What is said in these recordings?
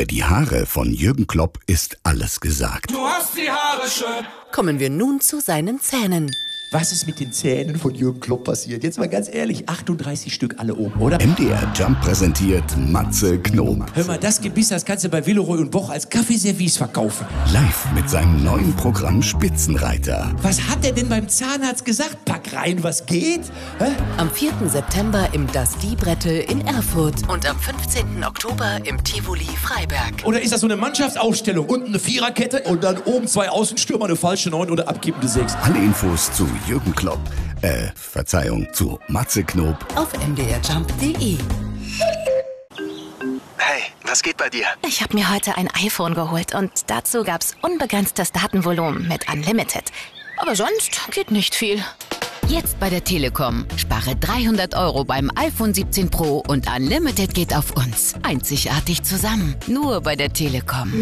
Über die Haare von Jürgen Klopp ist alles gesagt. Du hast die Haare schön. Kommen wir nun zu seinen Zähnen. Was ist mit den Zähnen von Jürgen Klopp passiert? Jetzt mal ganz ehrlich, 38 Stück alle oben, oder? MDR Jump präsentiert Matze Knob. Hör mal, das Gebiss, das kannst du bei Villeroy und Boch als Kaffeeservice verkaufen. Live mit seinem neuen Programm Spitzenreiter. Was hat er denn beim Zahnarzt gesagt? Pack rein, was geht? Hä? Am 4. September im Das Diebrettel in Erfurt und am 15. Oktober im Tivoli Freiberg. Oder ist das so eine Mannschaftsaufstellung? Unten eine Viererkette und dann oben 2 Außenstürmer, eine falsche 9 oder abkippende 6. Alle Infos zu Jürgen Klopp, zu Matze Knob Auf mdrjump.de. Hey, was geht bei dir? Ich habe mir heute ein iPhone geholt und dazu gab's unbegrenztes Datenvolumen mit Unlimited. Aber sonst geht nicht viel. Jetzt bei der Telekom. Spare 300 € beim iPhone 17 Pro und Unlimited geht auf uns. Einzigartig zusammen. Nur bei der Telekom.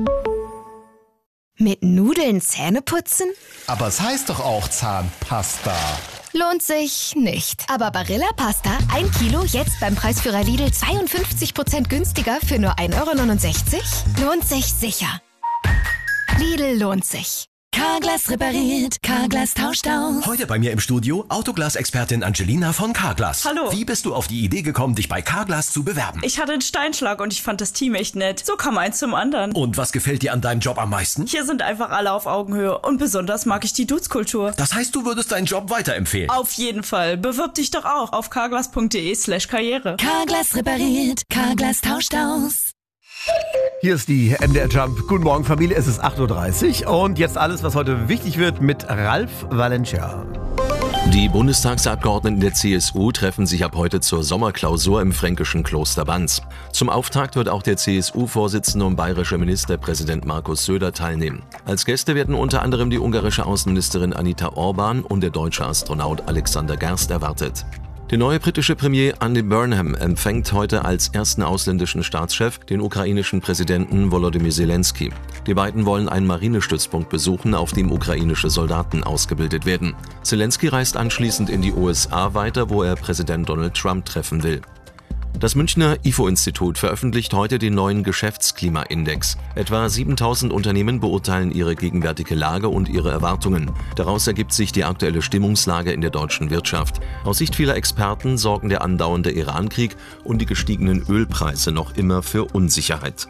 Mit Nudeln Zähne putzen? Aber es heißt doch auch Zahnpasta. Lohnt sich nicht. Aber Barilla Pasta, 1 Kilo, jetzt beim Preisführer Lidl 52% günstiger für nur 1,69 €? Lohnt sich sicher. Lidl lohnt sich. Carglass repariert, Carglass tauscht aus. Heute bei mir im Studio Autoglas-Expertin Angelina von Carglass. Hallo. Wie bist du auf die Idee gekommen, dich bei Carglass zu bewerben? Ich hatte einen Steinschlag und ich fand das Team echt nett. So kam eins zum anderen. Und was gefällt dir an deinem Job am meisten? Hier sind einfach alle auf Augenhöhe und besonders mag ich die Dudes-Kultur. Das heißt, du würdest deinen Job weiterempfehlen? Auf jeden Fall. Bewirb dich doch auch auf carglass.de/karriere. Carglass repariert, Carglass tauscht aus. Hier ist die MDR Jump. Guten Morgen Familie, es ist 8:30 Uhr und jetzt alles, was heute wichtig wird mit Ralf Valencia. Die Bundestagsabgeordneten der CSU treffen sich ab heute zur Sommerklausur im fränkischen Kloster Banz. Zum Auftakt wird auch der CSU-Vorsitzende und bayerische Ministerpräsident Markus Söder teilnehmen. Als Gäste werden unter anderem die ungarische Außenministerin Anita Orban und der deutsche Astronaut Alexander Gerst erwartet. Der neue britische Premier Andy Burnham empfängt heute als ersten ausländischen Staatschef den ukrainischen Präsidenten Volodymyr Zelensky. Die beiden wollen einen Marinestützpunkt besuchen, auf dem ukrainische Soldaten ausgebildet werden. Zelensky reist anschließend in die USA weiter, wo er Präsident Donald Trump treffen will. Das Münchner IFO-Institut veröffentlicht heute den neuen Geschäftsklimaindex. Etwa 7000 Unternehmen beurteilen ihre gegenwärtige Lage und ihre Erwartungen. Daraus ergibt sich die aktuelle Stimmungslage in der deutschen Wirtschaft. Aus Sicht vieler Experten sorgen der andauernde Irankrieg und die gestiegenen Ölpreise noch immer für Unsicherheit.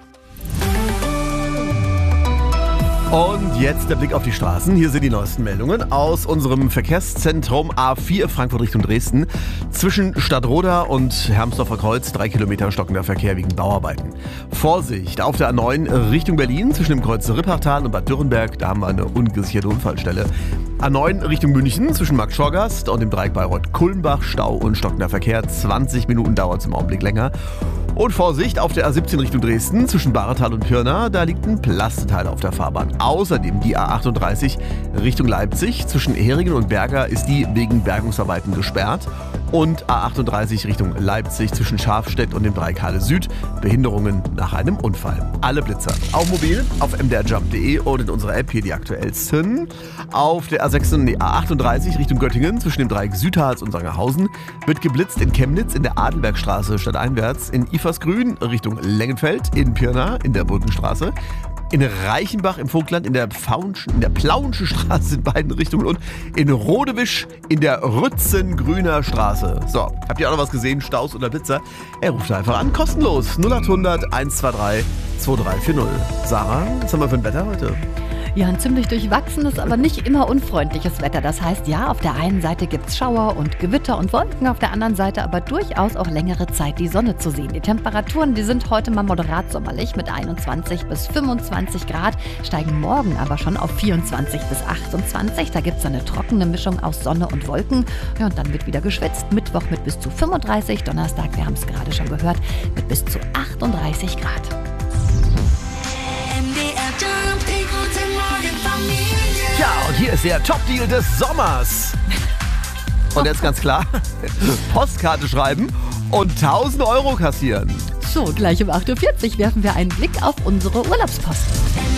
Und jetzt der Blick auf die Straßen. Hier sind die neuesten Meldungen aus unserem Verkehrszentrum A4 Frankfurt Richtung Dresden. Zwischen Stadtroda und Hermsdorfer Kreuz 3 Kilometer stockender Verkehr wegen Bauarbeiten. Vorsicht auf der A9 Richtung Berlin zwischen dem Kreuz Rippachtal und Bad Dürrenberg. Da haben wir eine ungesicherte Unfallstelle. A9 Richtung München zwischen Markt-Schorgast und dem Dreieck Bayreuth-Kulmbach. Stau und stockender Verkehr. 20 Minuten dauert es im Augenblick länger. Und Vorsicht auf der A17 Richtung Dresden zwischen Bahretal und Pirna, da liegt ein Plasteteil auf der Fahrbahn. Außerdem die A38 Richtung Leipzig zwischen Heringen und Berger ist die wegen Bergungsarbeiten gesperrt. Und A38 Richtung Leipzig zwischen Scharfstedt und dem Dreieck Halle Süd, Behinderungen nach einem Unfall. Alle Blitzer auch mobil auf mdrjump.de und in unserer App hier die aktuellsten. Auf der A38 Richtung Göttingen zwischen dem Dreieck Südharz und Sangerhausen wird geblitzt in Chemnitz in der Adelbergstraße stadteinwärts, in Ifersgrün Richtung Lengenfeld, in Pirna in der Brückenstraße, in Reichenbach im Vogtland in der Plauensche Straße in beiden Richtungen und in Rodewisch in der Rützengrüner Straße. So, habt ihr auch noch was gesehen? Staus oder Blitzer? Er ruft einfach an, kostenlos. 0800 123 2340. Sarah, was haben wir für ein Wetter heute? Ja, ein ziemlich durchwachsenes, aber nicht immer unfreundliches Wetter. Das heißt, ja, auf der einen Seite gibt es Schauer und Gewitter und Wolken, auf der anderen Seite aber durchaus auch längere Zeit die Sonne zu sehen. Die Temperaturen, die sind heute mal moderat sommerlich mit 21 bis 25 Grad, steigen morgen aber schon auf 24 bis 28. Da gibt es eine trockene Mischung aus Sonne und Wolken. Ja, und dann wird wieder geschwitzt. Mittwoch mit bis zu 35, Donnerstag, wir haben es gerade schon gehört, mit bis zu 38 Grad. Ja, und hier ist der Top-Deal des Sommers. Und jetzt ganz klar, Postkarte schreiben und 1000 € kassieren. So, gleich um 8:40 Uhr werfen wir einen Blick auf unsere Urlaubsposten.